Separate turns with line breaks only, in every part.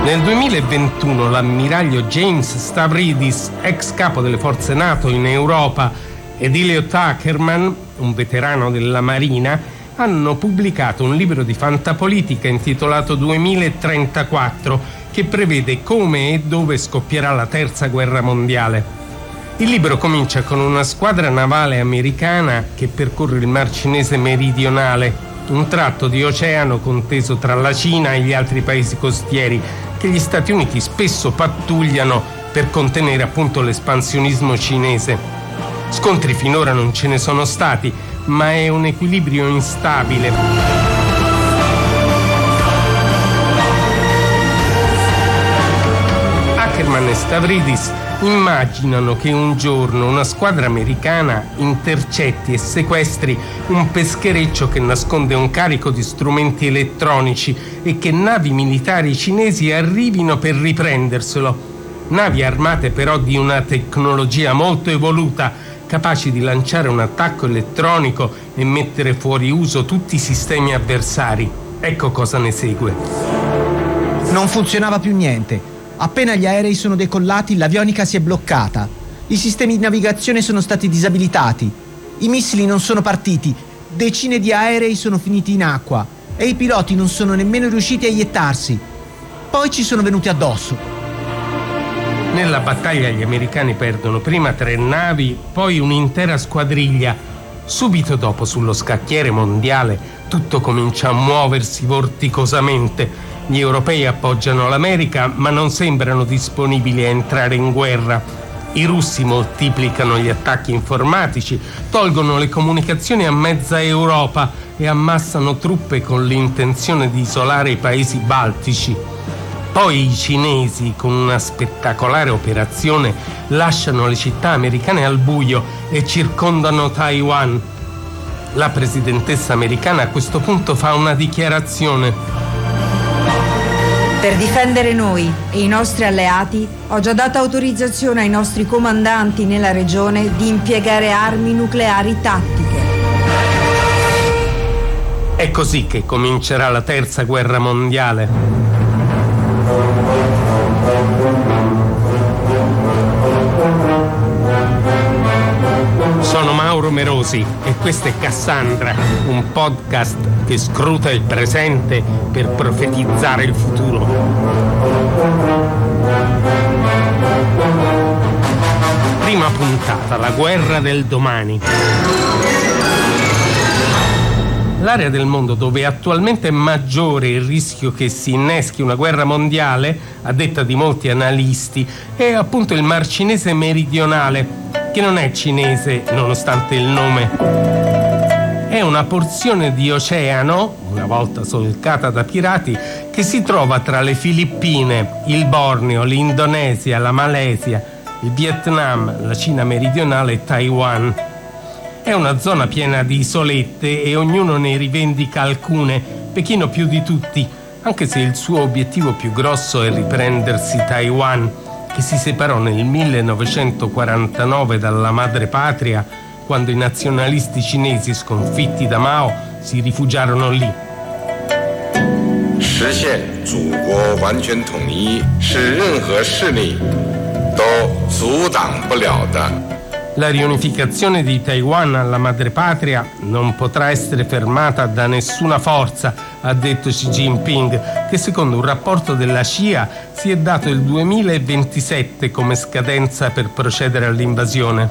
Nel 2021 l'ammiraglio James Stavridis, ex capo delle forze NATO in Europa, ed Elliot Ackerman, un veterano della Marina, hanno pubblicato un libro di fantapolitica intitolato 2034, che prevede come e dove scoppierà la terza guerra mondiale. Il libro comincia con una squadra navale americana che percorre il Mar Cinese meridionale, un tratto di oceano conteso tra la Cina e gli altri paesi costieri, che gli Stati Uniti spesso pattugliano per contenere appunto l'espansionismo cinese. Scontri finora non ce ne sono stati, ma è un equilibrio instabile. Ackerman e Stavridis immaginano che un giorno una squadra americana intercetti e sequestri un peschereccio che nasconde un carico di strumenti elettronici e che navi militari cinesi arrivino per riprenderselo. Navi armate però di una tecnologia molto evoluta, capaci di lanciare un attacco elettronico e mettere fuori uso tutti i sistemi avversari. Ecco cosa ne segue.
Non funzionava più niente. Appena gli aerei sono decollati, l'avionica si è bloccata. I sistemi di navigazione sono stati disabilitati. I missili non sono partiti. Decine di aerei sono finiti in acqua e i piloti non sono nemmeno riusciti a iettarsi. Poi ci sono venuti addosso.
Nella battaglia gli americani perdono prima 3 navi, poi un'intera squadriglia. Subito dopo, sullo scacchiere mondiale, tutto comincia a muoversi vorticosamente. Gli europei appoggiano l'America, ma non sembrano disponibili a entrare in guerra. I russi moltiplicano gli attacchi informatici, tolgono le comunicazioni a mezza Europa e ammassano truppe con l'intenzione di isolare i paesi baltici. Poi i cinesi, con una spettacolare operazione, lasciano le città americane al buio e circondano Taiwan. La presidentessa americana a questo punto fa una dichiarazione.
Per difendere noi e i nostri alleati, ho già dato autorizzazione ai nostri comandanti nella regione di impiegare armi nucleari tattiche.
È così che comincerà la terza guerra mondiale. Sono Mauro Merosi e questa è Cassandra, un podcast che scruta il presente per profetizzare il futuro. Prima puntata, la guerra del domani. L'area del mondo dove attualmente è maggiore il rischio che si inneschi una guerra mondiale, a detta di molti analisti, è appunto il Mar Cinese meridionale, che non è cinese nonostante il nome. È una porzione di oceano, una volta solcata da pirati, che si trova tra le Filippine, il Borneo, l'Indonesia, la Malesia, il Vietnam, la Cina meridionale e Taiwan. È una zona piena di isolette e ognuno ne rivendica alcune, Pechino più di tutti, anche se il suo obiettivo più grosso è riprendersi Taiwan, che si separò nel 1949 dalla madrepatria, quando i nazionalisti cinesi sconfitti da Mao si rifugiarono lì.
实现祖国完全统一是任何势力都阻挡不了的。
La riunificazione di Taiwan alla madrepatria non potrà essere fermata da nessuna forza, ha detto Xi Jinping, che secondo un rapporto della CIA si è dato il 2027 come scadenza per procedere all'invasione.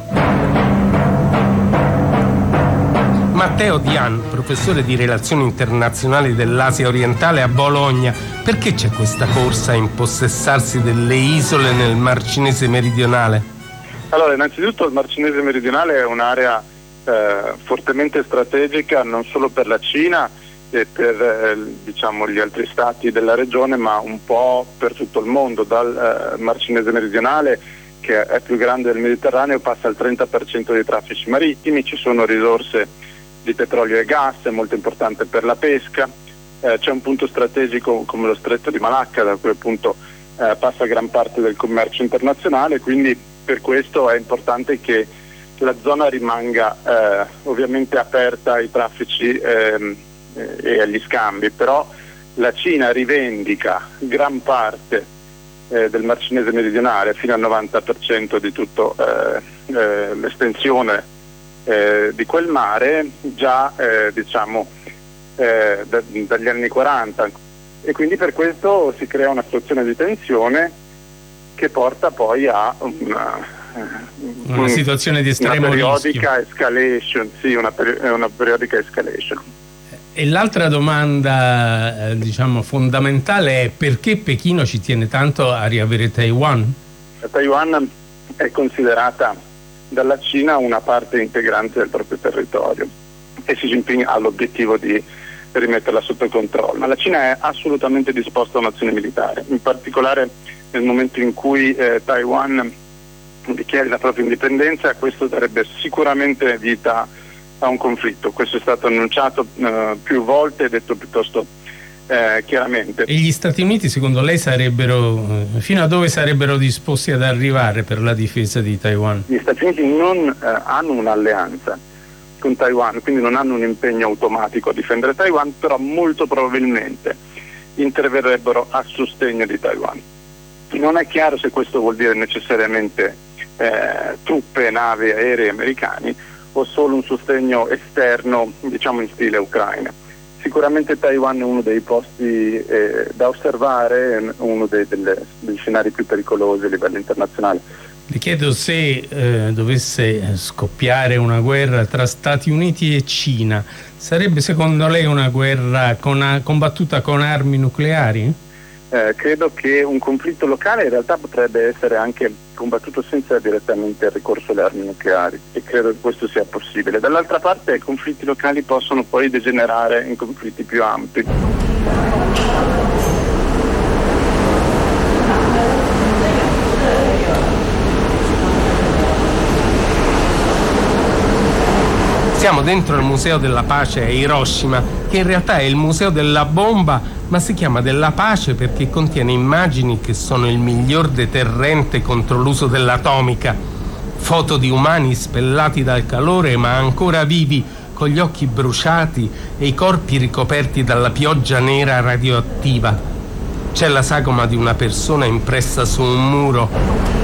Matteo Dian, professore di relazioni internazionali dell'Asia orientale a Bologna, perché c'è questa corsa a impossessarsi delle isole nel Mar Cinese meridionale?
Allora, innanzitutto il Mar Cinese meridionale è un'area fortemente strategica non solo per la Cina e per diciamo gli altri stati della regione, ma un po' per tutto il mondo. Dal Mar Cinese meridionale, che è più grande del Mediterraneo, passa il 30% dei traffici marittimi, ci sono risorse di petrolio e gas, è molto importante per la pesca, c'è un punto strategico come lo Stretto di Malacca, da cui appunto passa gran parte del commercio internazionale, quindi per questo è importante che la zona rimanga ovviamente aperta ai traffici e agli scambi, però la Cina rivendica gran parte del Mar Cinese meridionale, fino al 90% di tutta l'estensione di quel mare, già dagli anni 40, e quindi per questo si crea una situazione di tensione che porta poi a
una situazione di estremo
periodica
rischio.
Escalation, sì, una periodica escalation.
E l'altra domanda fondamentale è: perché Pechino ci tiene tanto a riavere Taiwan?
Taiwan è considerata dalla Cina una parte integrante del proprio territorio e Xi Jinping ha l'obiettivo di rimetterla sotto controllo. Ma la Cina è assolutamente disposta a un'azione militare, in particolare nel momento in cui Taiwan dichiari la propria indipendenza. Questo darebbe sicuramente vita a un conflitto. Questo è stato annunciato più volte e detto piuttosto chiaramente.
E gli Stati Uniti, secondo lei, fino a dove sarebbero disposti ad arrivare per la difesa di Taiwan?
Gli Stati Uniti non hanno un'alleanza con Taiwan, quindi non hanno un impegno automatico a difendere Taiwan, però molto probabilmente interverrebbero a sostegno di Taiwan. Non è chiaro se questo vuol dire necessariamente truppe, navi, aerei americani o solo un sostegno esterno, diciamo in stile Ucraina. Sicuramente Taiwan è uno dei posti da osservare, uno degli scenari più pericolosi a livello internazionale.
Le chiedo se dovesse scoppiare una guerra tra Stati Uniti e Cina, sarebbe secondo lei una guerra combattuta con armi nucleari?
Credo che un conflitto locale in realtà potrebbe essere anche combattuto senza direttamente il ricorso alle armi nucleari, e credo che questo sia possibile. Dall'altra parte i conflitti locali possono poi degenerare in conflitti più ampi.
Siamo dentro il Museo della Pace a Hiroshima, che in realtà è il museo della bomba, ma si chiama della pace perché contiene immagini che sono il miglior deterrente contro l'uso dell'atomica. Foto di umani spellati dal calore ma ancora vivi, con gli occhi bruciati e i corpi ricoperti dalla pioggia nera radioattiva. C'è la sagoma di una persona impressa su un muro.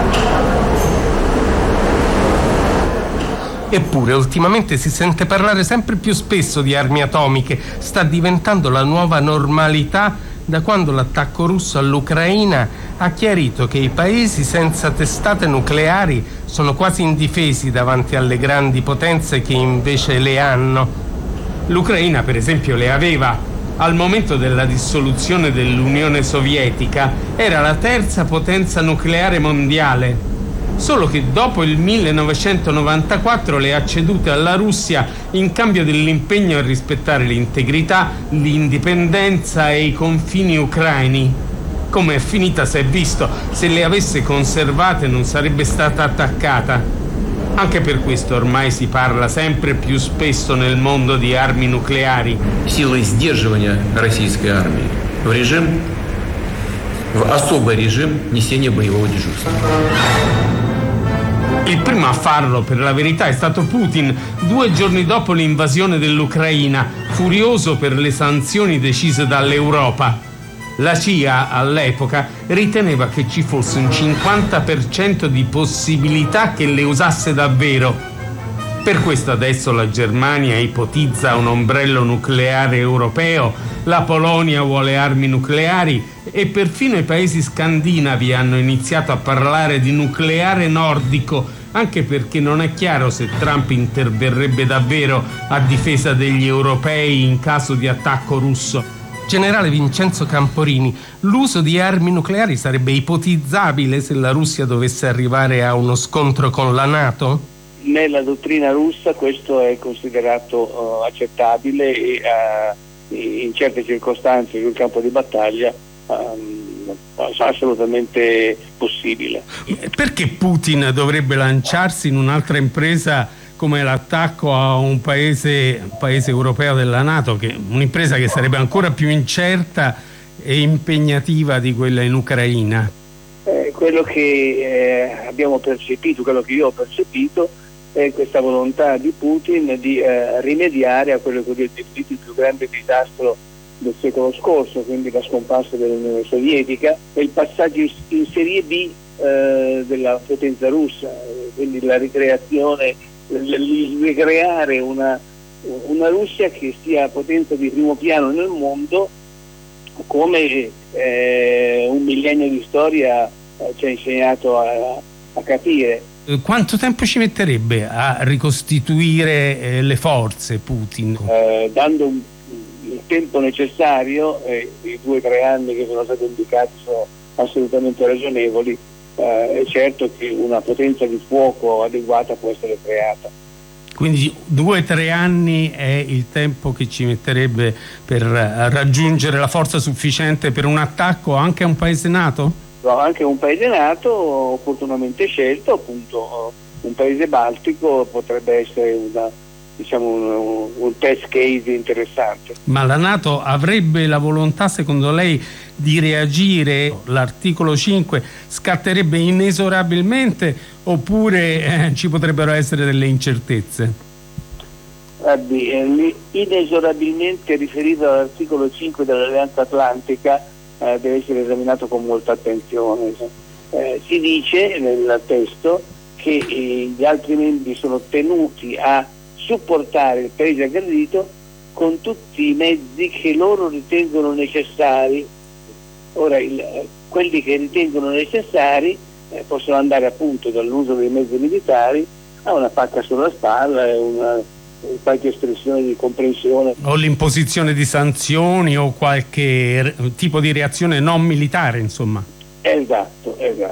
Eppure ultimamente si sente parlare sempre più spesso di armi atomiche. Sta diventando la nuova normalità da quando l'attacco russo all'Ucraina ha chiarito che i paesi senza testate nucleari sono quasi indifesi davanti alle grandi potenze che invece le hanno. L'Ucraina, per esempio, le aveva. Al momento della dissoluzione dell'Unione Sovietica era la terza potenza nucleare mondiale. Solo che dopo il 1994 le ha cedute alla Russia in cambio dell'impegno a rispettare l'integrità, l'indipendenza e i confini ucraini. Come è finita si è visto: se le avesse conservate non sarebbe stata attaccata. Anche per questo ormai si parla sempre più spesso nel mondo di armi nucleari.
Силой сдерживания российской армии в особый режим несения боевого дежурства.
Il primo a farlo, per la verità, è stato Putin, 2 giorni dopo l'invasione dell'Ucraina, furioso per le sanzioni decise dall'Europa. La CIA, all'epoca, riteneva che ci fosse un 50% di possibilità che le usasse davvero. Per questo adesso la Germania ipotizza un ombrello nucleare europeo, la Polonia vuole armi nucleari e perfino i paesi scandinavi hanno iniziato a parlare di nucleare nordico, anche perché non è chiaro se Trump interverrebbe davvero a difesa degli europei in caso di attacco russo. Generale Vincenzo Camporini, l'uso di armi nucleari sarebbe ipotizzabile se la Russia dovesse arrivare a uno scontro con la NATO?
Nella dottrina russa questo è considerato accettabile e in certe circostanze sul campo di battaglia assolutamente possibile.
Perché Putin dovrebbe lanciarsi in un'altra impresa come l'attacco a un paese europeo della NATO, che un'impresa che sarebbe ancora più incerta e impegnativa di quella in Ucraina?
Quello che abbiamo percepito, quello che io ho percepito, è questa volontà di Putin di rimediare a quello che è il più grande disastro del secolo scorso, quindi la scomparsa dell'Unione Sovietica e il passaggio in Serie B della potenza russa, quindi la ricreazione, ricreare una Russia che sia potenza di primo piano nel mondo, come un millennio di storia ci ha insegnato a capire.
Quanto tempo ci metterebbe a ricostituire le forze Putin?
Dando il tempo necessario, i 2 o 3 anni che sono stati indicati sono assolutamente ragionevoli. È certo che una potenza di fuoco adeguata può essere creata.
Quindi 2 o 3 anni è il tempo che ci metterebbe per raggiungere la forza sufficiente per un attacco anche a un paese NATO?
No, anche un paese NATO opportunamente scelto, appunto un paese baltico potrebbe essere un test case interessante.
Ma la NATO avrebbe la volontà, secondo lei, di reagire? L'articolo 5 scatterebbe inesorabilmente oppure ci potrebbero essere delle incertezze?
Inesorabilmente riferito all'articolo 5 dell'Alleanza Atlantica deve essere esaminato con molta attenzione. Si dice nel testo che gli altri membri sono tenuti a supportare il paese aggredito con tutti i mezzi che loro ritengono necessari. Ora, quelli che ritengono necessari possono andare appunto dall'uso dei mezzi militari a una pacca sulla spalla e qualche espressione di comprensione.
O l'imposizione di sanzioni o qualche tipo di reazione non militare, insomma.
Esatto.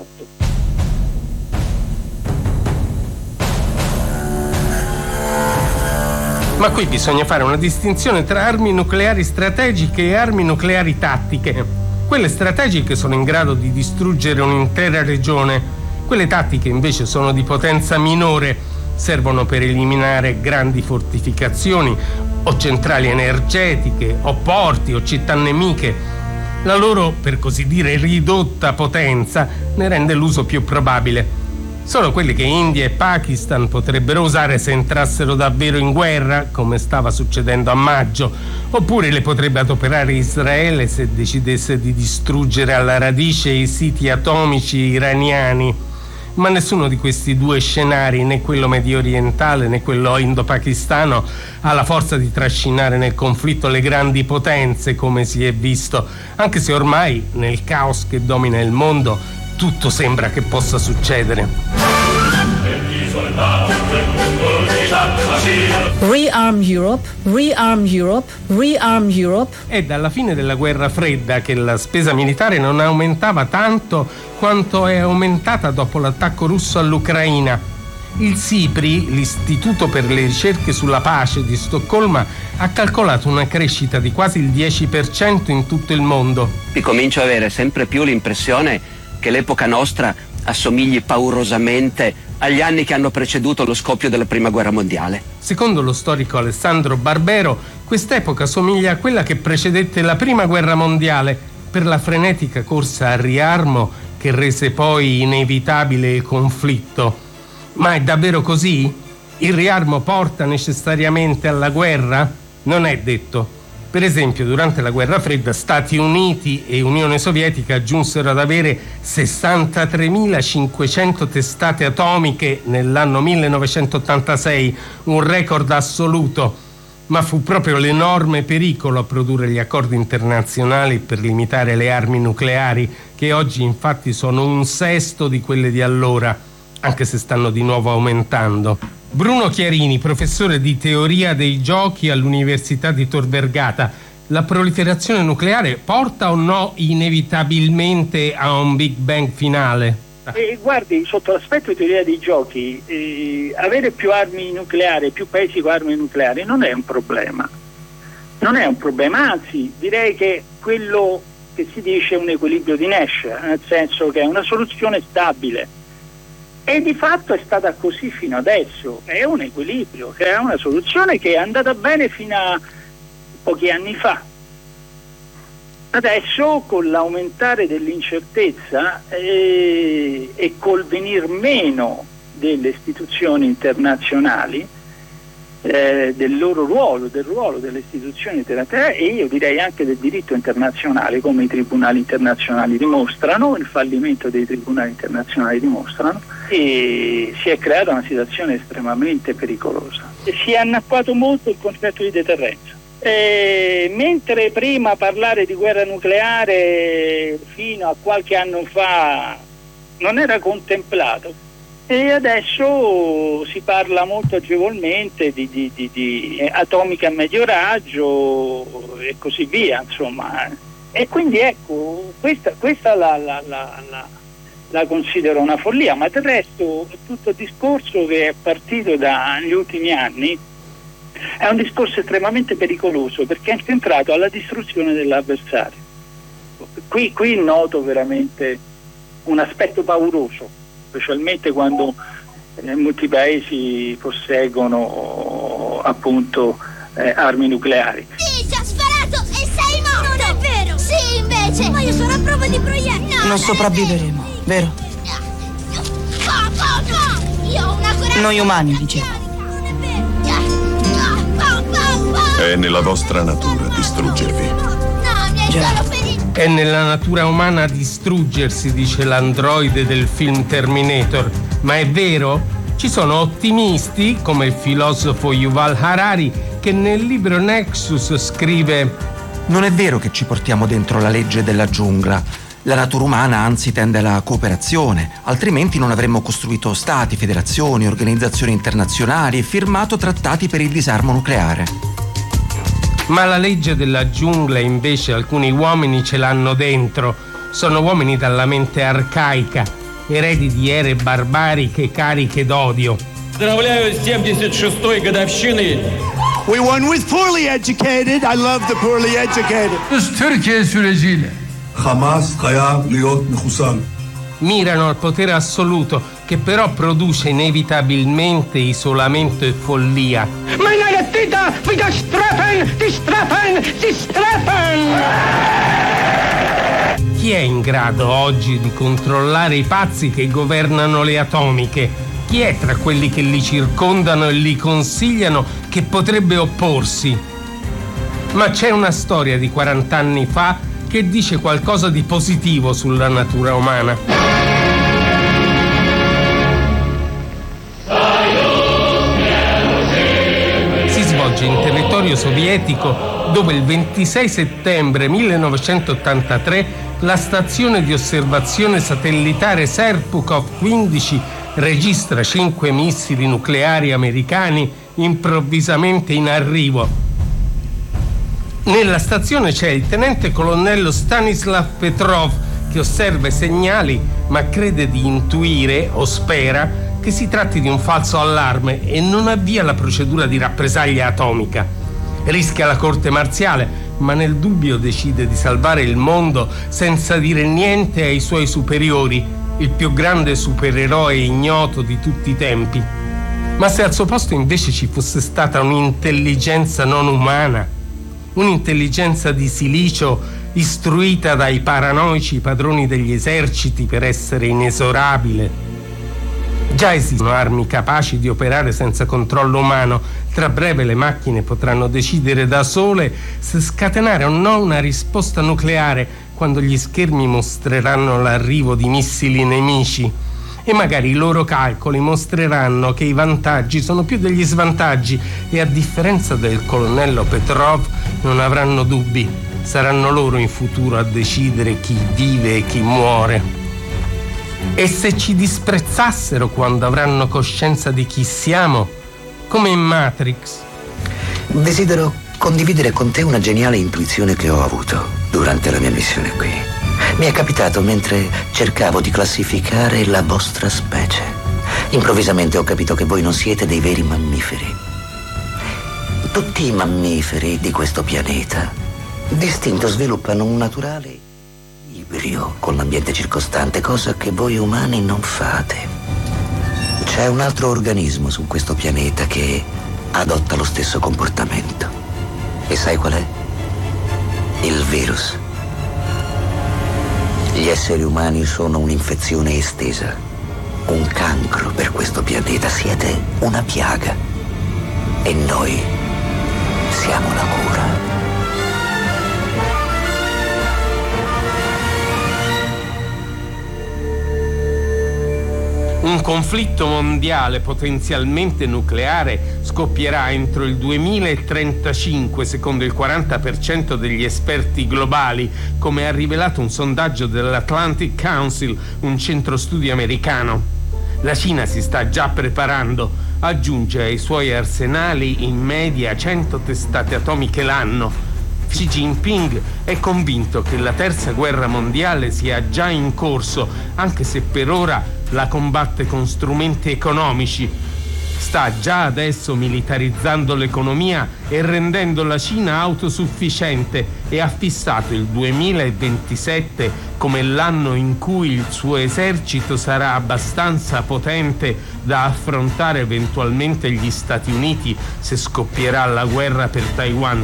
Ma qui bisogna fare una distinzione tra armi nucleari strategiche e armi nucleari tattiche. Quelle strategiche sono in grado di distruggere un'intera regione, quelle tattiche invece sono di potenza minore, servono per eliminare grandi fortificazioni o centrali energetiche o porti o città nemiche. La loro, per così dire, ridotta potenza ne rende l'uso più probabile. Sono quelli che India e Pakistan potrebbero usare se entrassero davvero in guerra, come stava succedendo a maggio, oppure le potrebbe adoperare Israele se decidesse di distruggere alla radice i siti atomici iraniani. Ma nessuno di questi 2 scenari, né quello medio orientale né quello indo-pakistano, ha la forza di trascinare nel conflitto le grandi potenze, come si è visto, anche se ormai, nel caos che domina il mondo, tutto sembra che possa succedere.
Rearm Europe, rearm Europe, rearm Europe.
È dalla fine della guerra fredda che la spesa militare non aumentava tanto quanto è aumentata dopo l'attacco russo all'Ucraina. Il SIPRI, l'Istituto per le ricerche sulla pace di Stoccolma, ha calcolato una crescita di quasi il 10% in tutto il mondo.
E comincio a avere sempre più l'impressione che l'epoca nostra assomigli paurosamente agli anni che hanno preceduto lo scoppio della Prima Guerra Mondiale.
Secondo lo storico Alessandro Barbero, quest'epoca somiglia a quella che precedette la Prima Guerra Mondiale per la frenetica corsa al riarmo che rese poi inevitabile il conflitto. Ma è davvero così? Il riarmo porta necessariamente alla guerra? Non è detto. Per esempio, durante la guerra fredda, Stati Uniti e Unione Sovietica giunsero ad avere 63.500 testate atomiche nell'anno 1986, un record assoluto. Ma fu proprio l'enorme pericolo a produrre gli accordi internazionali per limitare le armi nucleari, che oggi infatti sono 1/6 di quelle di allora, anche se stanno di nuovo aumentando. Bruno Chiarini, professore di teoria dei giochi all'Università di Tor Vergata. La proliferazione nucleare porta o no inevitabilmente a un Big Bang finale?
Guardi, sotto l'aspetto di teoria dei giochi, avere più armi nucleari, più paesi con armi nucleari non è un problema. Non è un problema, anzi direi che quello che si dice è un equilibrio di Nash, nel senso che è una soluzione stabile. E di fatto è stata così fino adesso, è un equilibrio, che è una soluzione che è andata bene fino a pochi anni fa. Adesso con l'aumentare dell'incertezza e col venir meno delle istituzioni internazionali, del loro ruolo, del ruolo delle istituzioni internazionali, e io direi anche del diritto internazionale, come i tribunali internazionali dimostrano, il fallimento dei tribunali internazionali dimostrano, e si è creata una situazione estremamente pericolosa. Si è annacquato molto il concetto di deterrenza. Mentre prima parlare di guerra nucleare fino a qualche anno fa non era contemplato, e adesso si parla molto agevolmente di atomica a medio raggio e così via, insomma. E quindi ecco, questa la considero una follia, ma del resto tutto il discorso che è partito dagli ultimi anni è un discorso estremamente pericoloso, perché è centrato alla distruzione dell'avversario. Qui noto veramente un aspetto pauroso, specialmente quando molti paesi posseggono appunto armi nucleari.
Sì, ci ha sparato e sei morto! Non è vero! Sì, invece! Ma io sono a prova di proiettile!
Non sopravviveremo, vero?
No! Io ho una corazza!
Noi umani, dicevo.
Non è vero!
È nella vostra natura distruggervi.
No, mi hai solo ferito!
È nella natura umana distruggersi, dice l'androide del film Terminator. Ma è vero? Ci sono ottimisti, come il filosofo Yuval Harari, che nel libro Nexus scrive:
non è vero che ci portiamo dentro la legge della giungla. La natura umana anzi tende alla cooperazione, altrimenti non avremmo costruito stati, federazioni, organizzazioni internazionali e firmato trattati per il disarmo nucleare.
Ma la legge della giungla invece alcuni uomini ce l'hanno dentro. Sono uomini dalla mente arcaica, eredi di ere barbariche cariche d'odio.
Поздравляю с 76-й годовщиной.
We won with poorly educated. I love the poorly educated.
Türkiye süreciyle.
Hamas, Kaya, Liot, Nehusal.
Mirano al potere assoluto, che però produce inevitabilmente isolamento e follia.
Meine Täter wieder strafen, die strafen, die strafen!
Chi è in grado oggi di controllare i pazzi che governano le atomiche? Chi è tra quelli che li circondano e li consigliano che potrebbe opporsi? Ma c'è una storia di 40 anni fa che dice qualcosa di positivo sulla natura umana. In territorio sovietico, dove il 26 settembre 1983 la stazione di osservazione satellitare Serpukhov 15 registra 5 missili nucleari americani improvvisamente in arrivo. Nella stazione c'è il tenente colonnello Stanislav Petrov, che osserva i segnali ma crede di intuire, o spera, che si tratti di un falso allarme e non avvia la procedura di rappresaglia atomica. Rischia la corte marziale, ma nel dubbio decide di salvare il mondo senza dire niente ai suoi superiori, il più grande supereroe ignoto di tutti i tempi. Ma se al suo posto invece ci fosse stata un'intelligenza non umana, un'intelligenza di silicio istruita dai paranoici padroni degli eserciti per essere inesorabile? Già esistono armi capaci di operare senza controllo umano. Tra breve le macchine potranno decidere da sole se scatenare o no una risposta nucleare quando gli schermi mostreranno l'arrivo di missili nemici. E magari i loro calcoli mostreranno che i vantaggi sono più degli svantaggi e, a differenza del colonnello Petrov, non avranno dubbi. Saranno loro in futuro a decidere chi vive e chi muore. E se ci disprezzassero quando avranno coscienza di chi siamo, come in Matrix?
Desidero condividere con te una geniale intuizione che ho avuto durante la mia missione qui. Mi è capitato mentre cercavo di classificare la vostra specie. Improvvisamente ho capito che voi non siete dei veri mammiferi. Tutti i mammiferi di questo pianeta, d'istinto, sviluppano un naturale con l'ambiente circostante, cosa che voi umani non fate. C'è un altro organismo su questo pianeta che adotta lo stesso comportamento. E sai qual è? Il virus. Gli esseri umani sono un'infezione estesa, un cancro per questo pianeta. Siete una piaga. E noi siamo la cura.
Un conflitto mondiale potenzialmente nucleare scoppierà entro il 2035, secondo il 40% degli esperti globali, come ha rivelato un sondaggio dell'Atlantic Council, un centro studi americano. La Cina si sta già preparando, aggiunge ai suoi arsenali in media 100 testate atomiche l'anno. Xi Jinping è convinto che la terza guerra mondiale sia già in corso, anche se per ora la combatte con strumenti economici. Sta già adesso militarizzando l'economia e rendendo la Cina autosufficiente e ha fissato il 2027 come l'anno in cui il suo esercito sarà abbastanza potente da affrontare eventualmente gli Stati Uniti se scoppierà la guerra per Taiwan.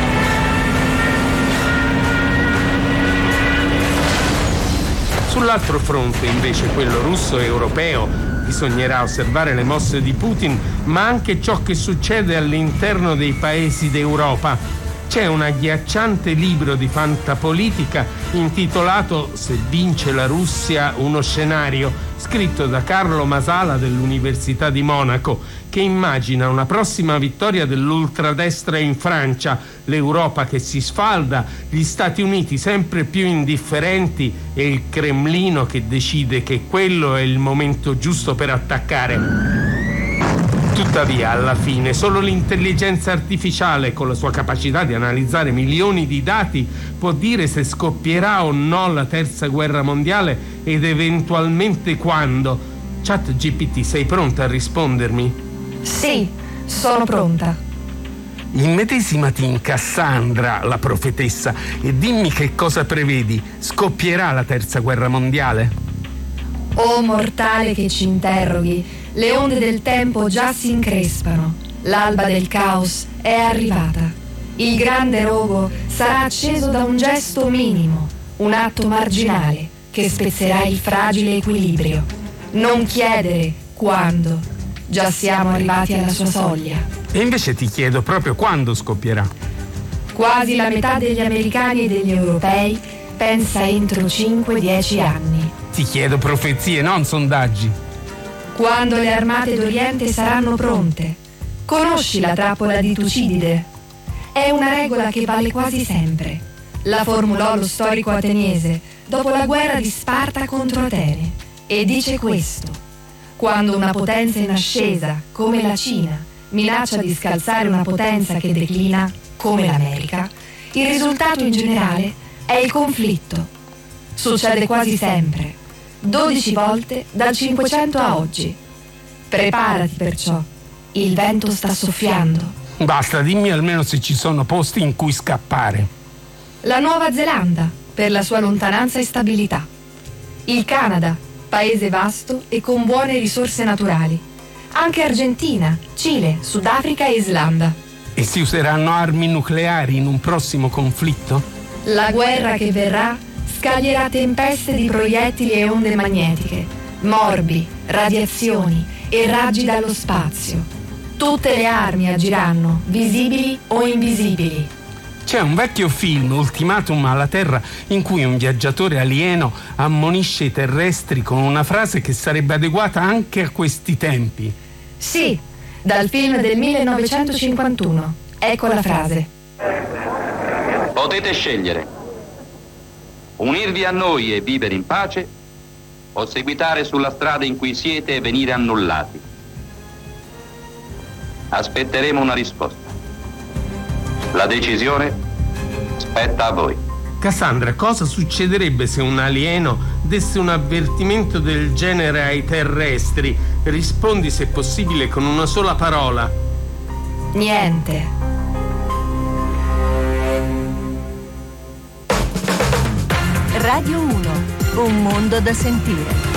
Sull'altro fronte, invece, quello russo e europeo, bisognerà osservare le mosse di Putin, ma anche ciò che succede all'interno dei paesi d'Europa. C'è un agghiacciante libro di fantapolitica intitolato "Se vince la Russia, uno scenario", scritto da Carlo Masala dell'Università di Monaco, che immagina una prossima vittoria dell'ultradestra in Francia, l'Europa che si sfalda, gli Stati Uniti sempre più indifferenti e il Cremlino che decide che quello è il momento giusto per attaccare. Tuttavia, alla fine, solo l'intelligenza artificiale, con la sua capacità di analizzare milioni di dati, può dire se scoppierà o no la terza guerra mondiale ed eventualmente quando. ChatGPT, sei pronta a rispondermi?
Sì, sono pronta.
Immedesimati in Cassandra, la profetessa, e dimmi che cosa prevedi. Scoppierà la terza guerra mondiale?
Oh mortale che ci interroghi, le onde del tempo già si increspano. L'alba del caos è arrivata. Il grande rogo sarà acceso da un gesto minimo, un atto marginale che spezzerà il fragile equilibrio. Non chiedere quando, già siamo arrivati alla sua soglia.
E invece ti chiedo proprio quando scoppierà.
Quasi la metà degli americani e degli europei pensa entro 5-10 anni.
Ti chiedo profezie, non sondaggi.
Quando le armate d'Oriente saranno pronte. Conosci la trappola di Tucidide? È una regola che vale quasi sempre. La formulò lo storico ateniese dopo la guerra di Sparta contro Atene e dice questo: quando una potenza in ascesa, come la Cina, minaccia di scalzare una potenza che declina, come l'America, il risultato in generale è il conflitto. Succede quasi sempre, 12 volte dal 500 a oggi. Preparati perciò, il vento sta soffiando.
Basta, dimmi almeno se ci sono posti in cui scappare.
La Nuova Zelanda, per la sua lontananza e stabilità. Il Canada, paese vasto e con buone risorse naturali. Anche Argentina, Cile, Sudafrica e Islanda.
E si useranno armi nucleari in un prossimo conflitto?
La guerra che verrà scaglierà tempeste di proiettili e onde magnetiche, morbi, radiazioni e raggi dallo spazio. Tutte le armi agiranno, visibili o invisibili.
C'è un vecchio film, Ultimatum alla Terra, in cui un viaggiatore alieno ammonisce i terrestri con una frase che sarebbe adeguata anche a questi tempi.
Sì, dal film del 1951. Ecco la frase.
Potete scegliere: unirvi a noi e vivere in pace, o seguitare sulla strada in cui siete e venire annullati. Aspetteremo una risposta. La decisione spetta a voi.
Cassandra, cosa succederebbe se un alieno desse un avvertimento del genere ai terrestri? Rispondi, se possibile, con una sola parola.
Niente.
Radio 1, un mondo da sentire.